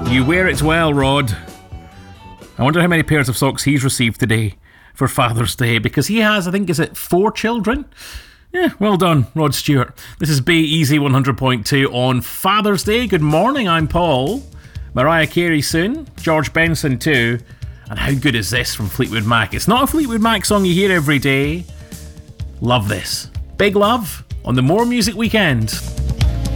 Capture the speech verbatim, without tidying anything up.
You wear it well, Rod. I wonder how many pairs of socks he's received today for Father's Day, because he has, I think, is it four children? Yeah, well done, Rod Stewart. This is Bay Easy one hundred point two on Father's Day. Good morning, I'm Paul. Mariah Carey soon, George Benson too. And how good is this from Fleetwood Mac? It's not a Fleetwood Mac song you hear every day. Love this. Big Love on the More Music Weekend.